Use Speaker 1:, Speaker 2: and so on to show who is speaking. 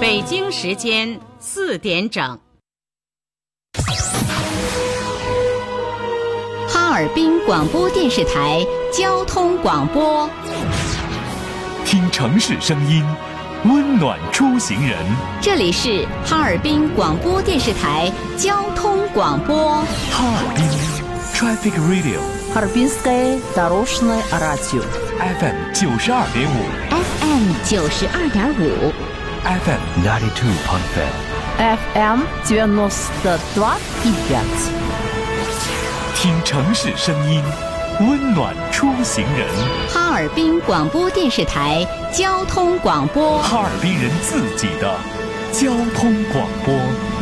Speaker 1: 北京时间4点整。
Speaker 2: 哈尔滨广播电视台交通广播，
Speaker 3: 听城市声音，温暖出行人。
Speaker 2: 这里是哈尔滨广播电视台交通广播。
Speaker 3: 哈尔滨 Traffic Radio，
Speaker 4: Харбинское дорожное радио
Speaker 3: FM 92.5
Speaker 2: FM 92.5
Speaker 3: FM 92.5
Speaker 4: FM 92.5。
Speaker 3: 听城市声音，温暖出行人。
Speaker 2: 哈尔滨广播电视台交通广播，
Speaker 3: 哈尔滨人自己的交通广播。